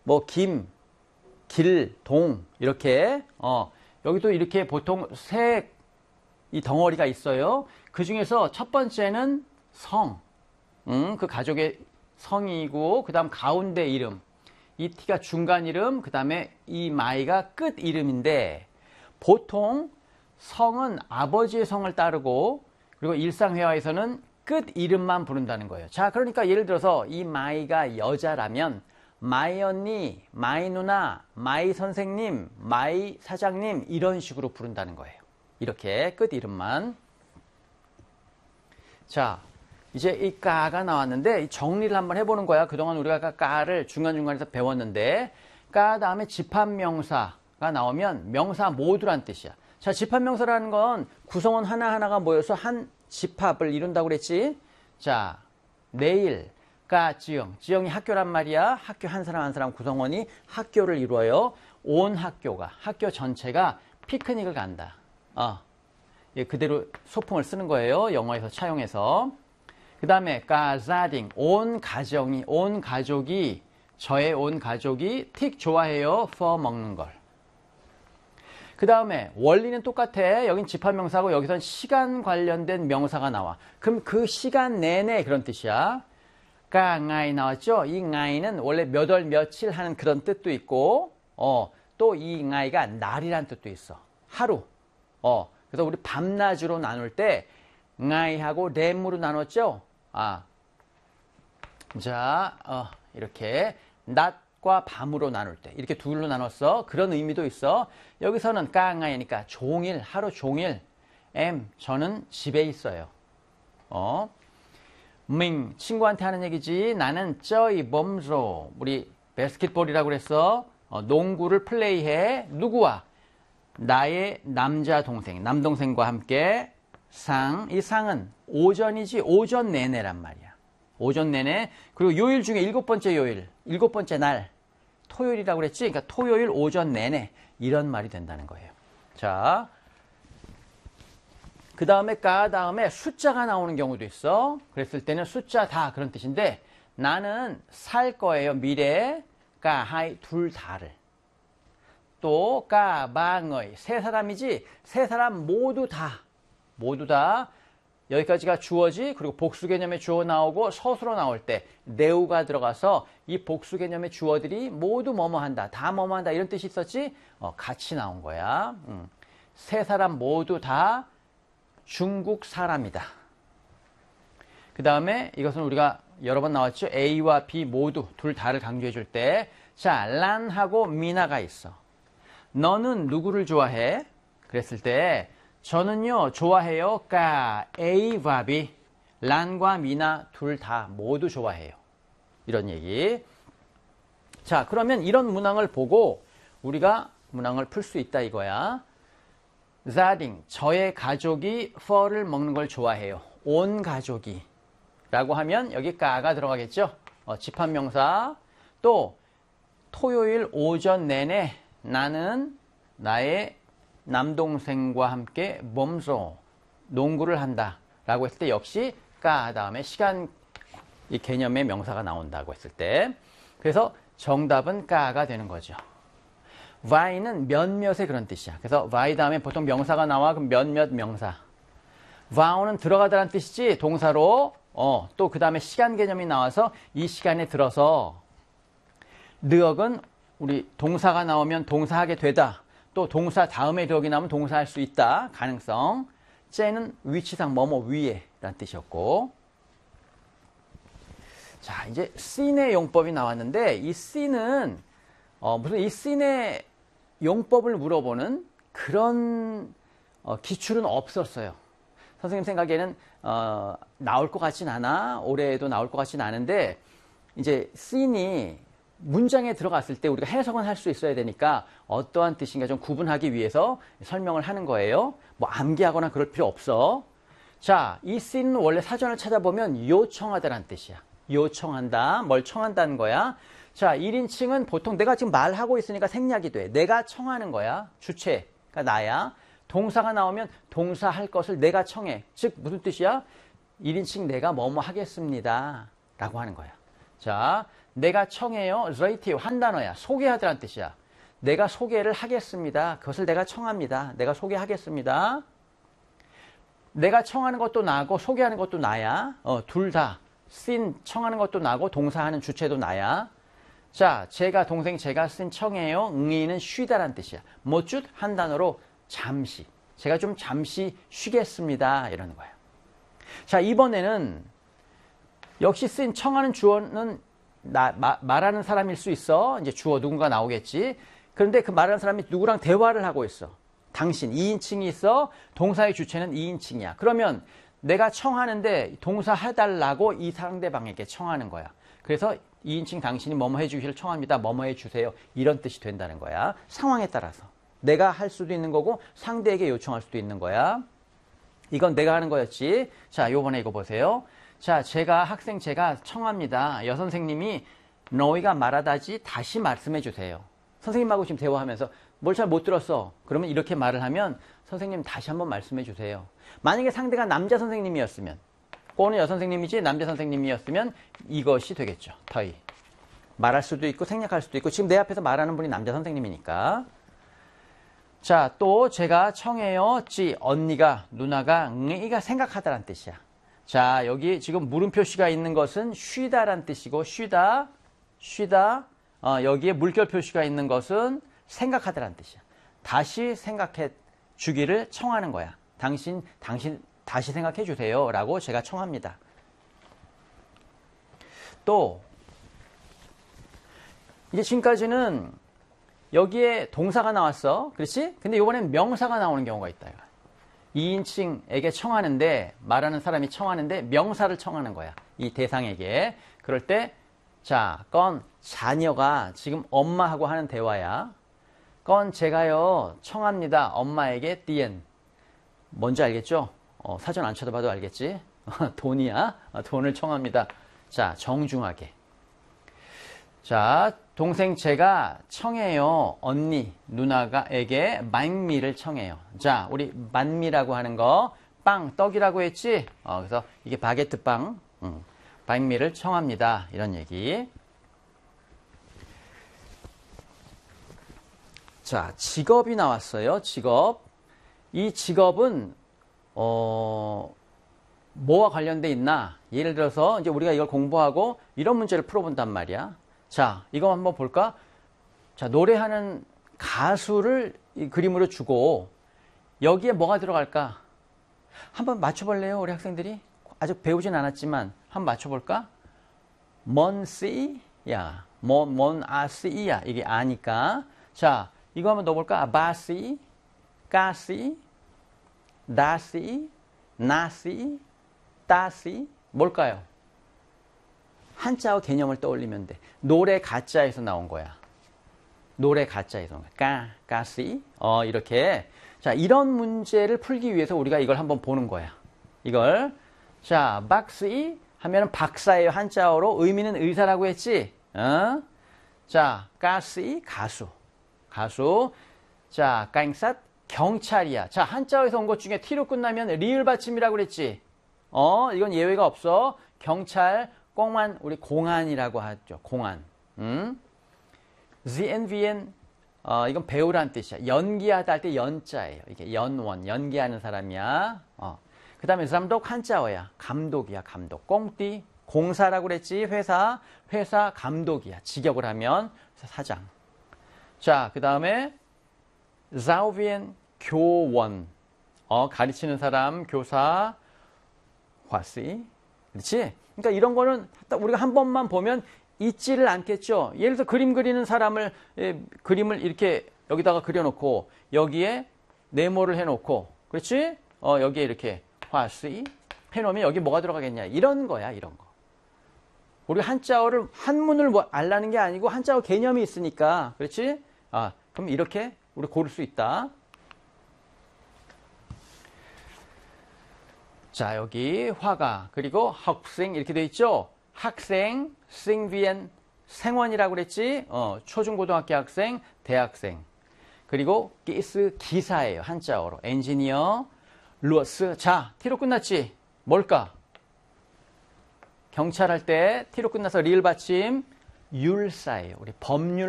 뭐 김, 길, 동 이렇게 여기도 이렇게 보통 이 덩어리가 있어요. 그 중에서 첫 번째는 성, 그 가족의 성이고 그 다음 가운데 이름, 이 T가 중간 이름, 그 다음에 이 마이가 끝 이름인데 보통 성은 아버지의 성을 따르고 그리고 일상회화에서는 끝 이름만 부른다는 거예요. 자, 그러니까 예를 들어서 이 마이가 여자라면 마이 언니, 마이 누나, 마이 선생님, 마이 사장님 이런 식으로 부른다는 거예요. 이렇게 끝 이름만. 자, 이제 이 까가 나왔는데 정리를 한번 해보는 거야. 그동안 우리가 까를 중간중간에서 배웠는데 까 다음에 집합명사가 나오면 명사 모두란 뜻이야. 자, 집합명사라는 건 구성원 하나하나가 모여서 한 집합을 이룬다고 그랬지. 자, 내일 까 지영, 지영이 학교란 말이야. 학교 한 사람 한 사람 구성원이 학교를 이루어요. 온 학교가, 학교 전체가 피크닉을 간다. 예, 그대로 소풍을 쓰는 거예요. 영어에서 차용해서. 그 다음에 가자딩, 온 가족이 저의 온 가족이 틱 좋아해요. for 먹는 걸. 그 다음에 원리는 똑같아. 여긴 집합명사고 여기선 시간 관련된 명사가 나와. 그럼 그 시간 내내 그런 뜻이야. 까nga이 나왔죠? 이 nga이는 원래 몇 월 며칠 하는 그런 뜻도 있고 또 이 nga이가 날이란 뜻도 있어. 하루. 그래서 우리 밤낮으로 나눌 때 nga이하고 렘으로 나눴죠? 이렇게 낮과 밤으로 나눌 때 이렇게 둘로 나눴어. 그런 의미도 있어. 여기서는 까nga이니까 종일, 하루 종일 저는 집에 있어요. 친구한테 하는 얘기지. 나는 쩌이 범조 우리 바스켓볼이라고 그랬어. 농구를 플레이해. 누구와? 나의 남자 동생, 남동생과 함께 이 상은 오전이지 오전 내내란 말이야. 오전 내내. 그리고 요일 중에 일곱 번째 날 토요일이라고 그랬지. 그러니까 토요일 오전 내내 이런 말이 된다는 거예요. 자, 그 다음에 까 다음에 숫자가 나오는 경우도 있어. 그랬을 때는 숫자 다 그런 뜻인데 나는 살 거예요. 미래에 까하이 둘 다를. 또 까방의 세 사람이지 세 사람 모두 다 여기까지가 주어지. 그리고 복수 개념의 주어 나오고 서술어 나올 때 네우가 들어가서 이 복수 개념의 주어들이 모두 뭐뭐한다, 다 뭐뭐한다 이런 뜻이 있었지. 같이 나온 거야. 세 사람 모두 다 중국 사람이다. 그 다음에 이것은 우리가 여러 번 나왔죠. A와 B 모두 둘 다를 강조해 줄 때 자, 란하고 미나가 있어. 너는 누구를 좋아해? 그랬을 때 저는요 좋아해요. 까 A와 B 란과 미나 둘 다 모두 좋아해요. 이런 얘기. 자, 그러면 이런 문항을 보고 우리가 문항을 풀 수 있다 이거야. 자딩, 저의 가족이 펄을 먹는 걸 좋아해요. 온 가족이 라고 하면 여기 까가 들어가겠죠. 집합명사. 또 토요일 오전 내내 나는 나의 남동생과 함께 몸소 농구를 한다 라고 했을 때 역시 까 다음에 시간 이 개념의 명사가 나온다고 했을 때 그래서 정답은 까가 되는 거죠. Y는 몇몇의 그런 뜻이야. 그래서 Y 다음에 보통 명사가 나와. 그럼 몇몇 명사. Vow는 들어가다라는 뜻이지 동사로 또 그 다음에 시간 개념이 나와서 이 시간에 들어서 르억은 우리 동사가 나오면 동사하게 되다. 또 동사 다음에 르억이 나오면 동사할 수 있다. 가능성. 째는 위치상 뭐뭐 위에 라는 뜻이었고 자, 이제 씬의 용법이 나왔는데 이 씬은 무슨 이 씬의 용법을 물어보는 그런 기출은 없었어요. 선생님 생각에는 나올 것 같진 않아. 올해에도 나올 것 같진 않은데 이제 씬이 문장에 들어갔을 때 우리가 해석은 할 수 있어야 되니까 어떠한 뜻인가 좀 구분하기 위해서 설명을 하는 거예요. 뭐 암기하거나 그럴 필요 없어. 자, 이 씬은 원래 사전을 찾아보면 요청하다라는 뜻이야. 요청한다. 뭘 청한다는 거야. 자, 1인칭은 보통 내가 지금 말하고 있으니까 생략이 돼. 내가 청하는 거야. 주체가 나야. 동사가 나오면 동사 할 것을 내가 청해. 즉 무슨 뜻이야? 1인칭 내가 뭐뭐 하겠습니다 라고 하는 거야. 자, 내가 청해요. 레이티브 한 단어야. 소개하다란 뜻이야. 내가 소개를 하겠습니다. 그것을 내가 청합니다. 내가 소개하겠습니다. 내가 청하는 것도 나고 소개하는 것도 나야. 둘 다. 쓴 청하는 것도 나고 동사하는 주체도 나야. 자, 동생 제가 쓴 청해요. 응이는 쉬다란 뜻이야. 뭐쭌? 한 단어로 잠시. 제가 좀 잠시 쉬겠습니다. 이러는 거야. 자, 이번에는 역시 쓴 청하는 주어는 말하는 사람일 수 있어. 이제 주어 누군가 나오겠지. 그런데 그 말하는 사람이 누구랑 대화를 하고 있어. 당신 2인칭이 있어. 동사의 주체는 2인칭이야. 그러면 내가 청하는데 동사 해달라고 이 상대방에게 청하는 거야. 그래서 2인칭 당신이 뭐뭐 해주기를 청합니다. 뭐뭐 해주세요. 이런 뜻이 된다는 거야. 상황에 따라서. 내가 할 수도 있는 거고 상대에게 요청할 수도 있는 거야. 이건 내가 하는 거였지. 자, 요번에 이거 보세요. 자, 학생 제가 청합니다. 여선생님이 너희가 말하다지 다시 말씀해 주세요. 선생님하고 지금 대화하면서 뭘 잘 못 들었어. 그러면 이렇게 말을 하면 선생님 다시 한번 말씀해 주세요. 만약에 상대가 남자 선생님이었으면 꼬는 여선생님이지 남자 선생님이었으면 이것이 되겠죠. 더이. 말할 수도 있고 생략할 수도 있고 지금 내 앞에서 말하는 분이 남자 선생님이니까. 자, 또 제가 청해요. 언니가 누나가 응이가 생각하다란 뜻이야. 자, 여기 지금 물음 표시가 있는 것은 쉬다란 뜻이고 쉬다. 여기에 물결 표시가 있는 것은 생각하다란 뜻이야. 다시 생각해 주기를 청하는 거야. 당신 다시 생각해 주세요. 라고 제가 청합니다. 또 이제 지금까지는 여기에 동사가 나왔어. 그렇지? 근데 이번엔 명사가 나오는 경우가 있다. 2인칭에게 청하는데 말하는 사람이 청하는데 명사를 청하는 거야. 이 대상에게. 그럴 때 자, 건 자녀가 지금 엄마하고 하는 대화야. 건 제가요 청합니다. 엄마에게 띠엔. 뭔지 알겠죠? 사전 안 쳐다봐도 알겠지? 돈이야. 돈을 청합니다. 자, 정중하게. 자, 동생 제가 청해요. 언니, 누나가에게 만미를 청해요. 자, 우리 만미라고 하는 거 빵, 떡이라고 했지? 그래서 이게 바게트 빵, 만미를 청합니다. 이런 얘기. 자, 직업이 나왔어요. 직업. 이 직업은 뭐와 관련돼 있나? 예를 들어서 이제 우리가 이걸 공부하고 이런 문제를 풀어본단 말이야. 자, 이거 한번 볼까? 자, 노래하는 가수를 이 그림으로 주고 여기에 뭐가 들어갈까? 한번 맞춰볼래요? 우리 학생들이? 아직 배우진 않았지만 한번 맞춰볼까? 먼씨야, 먼아씨야. 이게 아니까. 자, 이거 한번 넣어볼까? 바씨, 까씨, 다씨, 나씨, 따씨. 뭘까요? 한자어 개념을 떠올리면 돼. 노래 가짜에서 나온 거야. 노래 가짜에서 나온 거야. 까씨. 이렇게. 자, 이런 문제를 풀기 위해서 우리가 이걸 한번 보는 거야. 이걸. 자, 박씨 하면은 박사예요. 한자어로. 의미는 의사라고 했지? 자, 까씨 가수. 자, 깡삿 경찰이야. 자, 한자어에서 온 것 중에 T로 끝나면 리을 받침이라고 그랬지? 이건 예외가 없어. 경찰, 꽁만, 우리 공안이라고 하죠. 공안. ZNVN, 이건 배우란 뜻이야. 연기하다 할 때 연자예요. 이게 연원, 연기하는 사람이야. 그 다음에 감독 한자어야. 감독이야, 감독. 꽁띠, 공사라고 그랬지. 회사 감독이야. 직역을 하면 사장. 자, 그 다음에 자오비엔 교원. 가르치는 사람, 교사, 화씨. 그렇지? 그러니까 이런 거는 우리가 한 번만 보면 잊지를 않겠죠. 예를 들어서 그림 그리는 사람을, 그림을 이렇게 여기다가 그려놓고, 여기에 네모를 해놓고, 그렇지? 여기에 이렇게 화씨 해놓으면 여기 뭐가 들어가겠냐. 이런 거야, 이런 거. 우리 한자어를, 한문을 알라는 게 아니고 한자어 개념이 있으니까, 그렇지? 그럼 이렇게 우리 고를 수 있다. 자, 여기 화가, 그리고 학생 이렇게 돼 있죠? 학생, 생비엔, 생원이라고 그랬지? 초중고등학교 학생, 대학생. 그리고 기스, 기사예요. 한자어로. 엔지니어, 루어스. 자, T로 끝났지? 뭘까? 경찰 할 때 T로 끝나서 리을 받침, 율사예요. 우리 법률